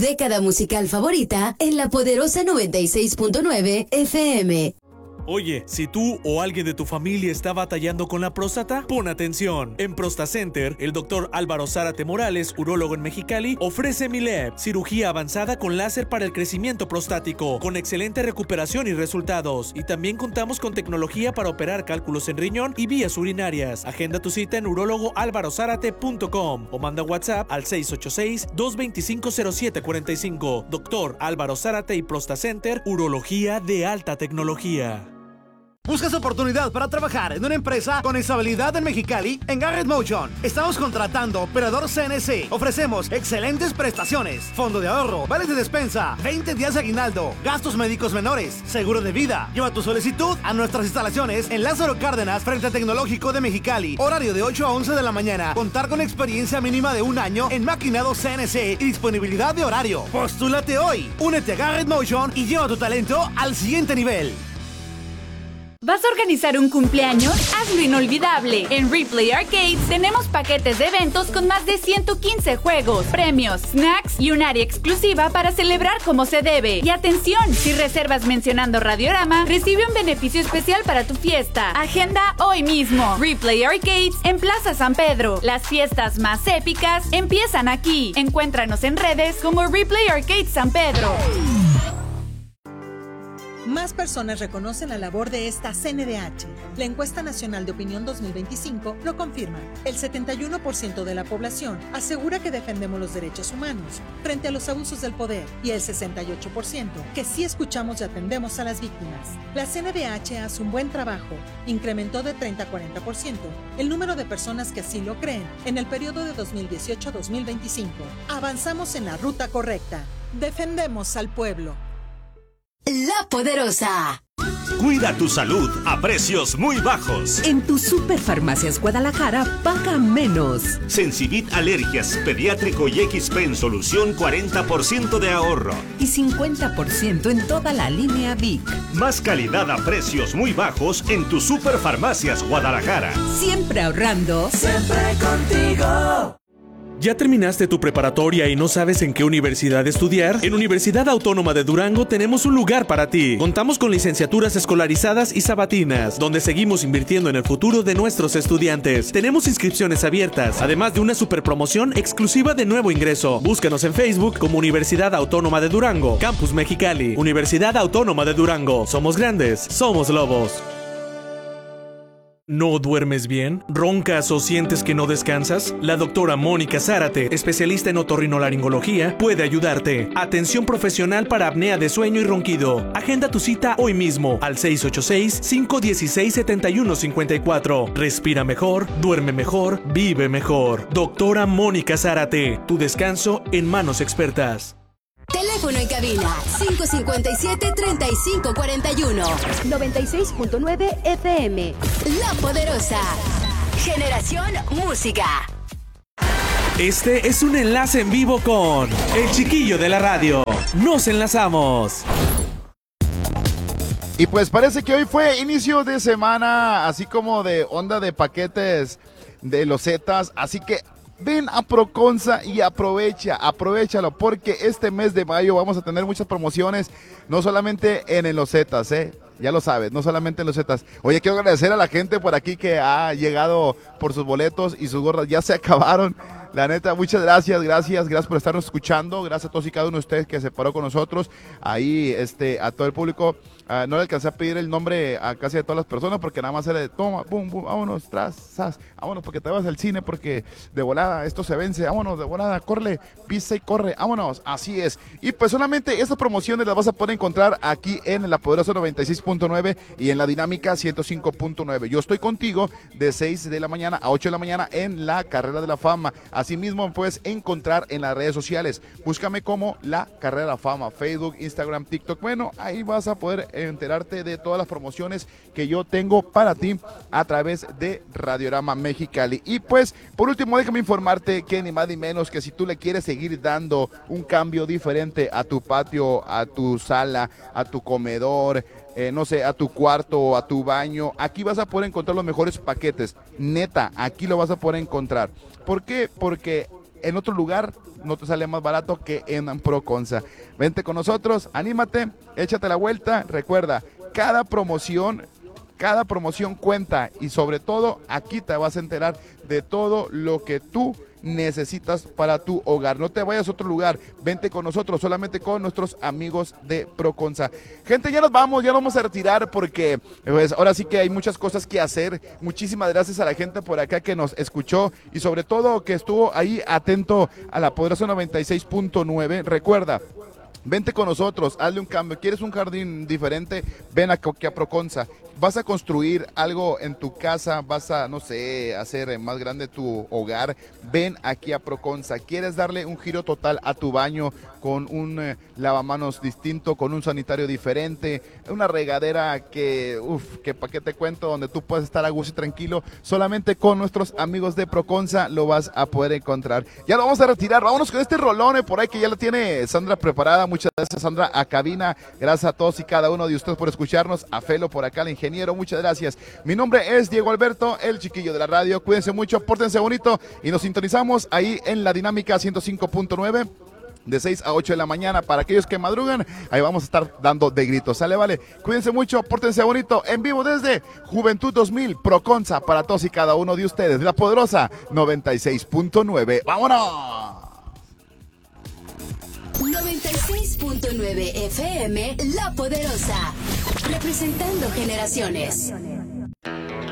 década musical favorita en La Poderosa 96.9 FM. Oye, si tú o alguien de tu familia está batallando con la próstata, pon atención. En ProstaCenter, el doctor Álvaro Zárate Morales, urólogo en Mexicali, ofrece Mileb, cirugía avanzada con láser para el crecimiento prostático, con excelente recuperación y resultados. Y también contamos con tecnología para operar cálculos en riñón y vías urinarias. Agenda tu cita en urólogoalvarozárate.com o manda WhatsApp al 686-225-0745. Doctor Álvaro Zárate y ProstaCenter, urología de alta tecnología. ¿Buscas oportunidad para trabajar en una empresa con estabilidad en Mexicali? En Garrett Motion estamos contratando operador CNC. Ofrecemos excelentes prestaciones, fondo de ahorro, vales de despensa, 20 días de aguinaldo, gastos médicos menores, seguro de vida. Lleva tu solicitud a nuestras instalaciones en Lázaro Cárdenas, frente al Tecnológico de Mexicali. Horario de 8 a 11 de la mañana. Contar con experiencia mínima de 1 año en maquinado CNC y disponibilidad de horario. Postúlate hoy. Únete a Garrett Motion y lleva tu talento al siguiente nivel. ¿Vas a organizar un cumpleaños? Hazlo inolvidable. En Replay Arcades tenemos paquetes de eventos con más de 115 juegos, premios, snacks y un área exclusiva para celebrar como se debe. Y atención, si reservas mencionando Radiorama, recibe un beneficio especial para tu fiesta. Agenda hoy mismo. Replay Arcades en Plaza San Pedro. Las fiestas más épicas empiezan aquí. Encuéntranos en redes como Replay Arcades San Pedro. Más personas reconocen la labor de esta CNDH. La Encuesta Nacional de Opinión 2025 lo confirma. El 71% de la población asegura que defendemos los derechos humanos frente a los abusos del poder y el 68% que sí escuchamos y atendemos a las víctimas. La CNDH hace un buen trabajo. Incrementó de 30 a 40% el número de personas que así lo creen en el periodo de 2018 a 2025. Avanzamos en la ruta correcta. Defendemos al pueblo. La Poderosa. Cuida tu salud a precios muy bajos. En tu Superfarmacias Guadalajara paga menos. Sensibit Alergias, Pediátrico y XP en solución, 40% de ahorro. Y 50% en toda la línea Vic. Más calidad a precios muy bajos en tu Superfarmacias Guadalajara. Siempre ahorrando. Siempre contigo. ¿Ya terminaste tu preparatoria y no sabes en qué universidad estudiar? En Universidad Autónoma de Durango tenemos un lugar para ti. Contamos con licenciaturas escolarizadas y sabatinas, donde seguimos invirtiendo en el futuro de nuestros estudiantes. Tenemos inscripciones abiertas, además de una superpromoción exclusiva de nuevo ingreso. Búscanos en Facebook como Universidad Autónoma de Durango, Campus Mexicali, Universidad Autónoma de Durango. Somos grandes, somos lobos. ¿No duermes bien? ¿Roncas o sientes que no descansas? La doctora Mónica Zárate, especialista en otorrinolaringología, puede ayudarte. Atención profesional para apnea de sueño y ronquido. Agenda tu cita hoy mismo al 686-516-7154. Respira mejor, duerme mejor, vive mejor. Doctora Mónica Zárate, tu descanso en manos expertas. Teléfono en cabina 557-3541 96.9 FM. La Poderosa. Generación Música. Este es un enlace en vivo con el chiquillo de la radio. Nos enlazamos. Y pues parece que hoy fue inicio de semana, así como de onda de paquetes de los Zetas, así que ven a Proconza y aprovechalo, porque este mes de mayo vamos a tener muchas promociones, no solamente en los Zetas, ya lo sabes, no solamente en los Zetas. Oye, quiero agradecer a la gente por aquí que ha llegado por sus boletos y sus gorras, ya se acabaron. La neta, muchas gracias por estarnos escuchando, gracias a todos y cada uno de ustedes que se paró con nosotros, ahí a todo el público. No le alcancé a pedir el nombre a casi de todas las personas porque nada más era de toma, pum, pum, vámonos, tras, zas, vámonos porque te vas al cine porque de volada esto se vence, vámonos de volada, corre, pisa y corre, vámonos, así es. Y pues solamente estas promociones las vas a poder encontrar aquí en La Poderosa 96.9 y en La Dinámica 105.9. Yo estoy contigo de 6 de la mañana a 8 de la mañana en la Carrera de la Fama. Asimismo me puedes encontrar en las redes sociales, búscame como La Carrera de la Fama, Facebook, Instagram, TikTok, bueno, ahí vas a poder enterarte de todas las promociones que yo tengo para ti a través de Radiorama Mexicali. Y pues, por último, déjame informarte que ni más ni menos que si tú le quieres seguir dando un cambio diferente a tu patio, a tu sala, a tu comedor, no sé, a tu cuarto, a tu baño, aquí vas a poder encontrar los mejores paquetes. Neta, aquí lo vas a poder encontrar. ¿Por qué? Porque en otro lugar no te sale más barato que en Proconsa. Vente con nosotros, anímate, échate la vuelta. Recuerda, cada promoción cuenta y sobre todo aquí te vas a enterar de todo lo que tú necesitas para tu hogar. No te vayas a otro lugar, vente con nosotros, solamente con nuestros amigos de Proconsa. Gente, ya nos vamos a retirar porque pues ahora sí que hay muchas cosas que hacer. Muchísimas gracias a la gente por acá que nos escuchó y sobre todo que estuvo ahí atento a la Poderosa 96.9. Recuerda, vente con nosotros, hazle un cambio. ¿Quieres un jardín diferente? Ven aquí a Proconsa. Vas a construir algo en tu casa, vas a, no sé, hacer más grande tu hogar. Ven aquí a Proconsa. ¿Quieres darle un giro total a tu baño con un lavamanos distinto, con un sanitario diferente, una regadera que para qué te cuento, donde tú puedes estar a gusto y tranquilo? Solamente con nuestros amigos de Proconsa lo vas a poder encontrar. Ya lo vamos a retirar. Vámonos con este rolón por ahí que ya lo tiene Sandra preparada. Muchas gracias, Sandra, a cabina. Gracias a todos y cada uno de ustedes por escucharnos. A Felo por acá, el ingeniero, muchas gracias. Mi nombre es Diego Alberto, el chiquillo de la radio. Cuídense mucho, pórtense bonito y nos sintonizamos ahí en la Dinámica 105.9 de 6 a 8 de la mañana. Para aquellos que madrugan, ahí vamos a estar dando de gritos. Sale, vale. Cuídense mucho, pórtense bonito. En vivo desde Juventud 2000, Proconsa, para todos y cada uno de ustedes. La Poderosa 96.9. ¡Vámonos! 96.9 FM, La Poderosa, representando generaciones.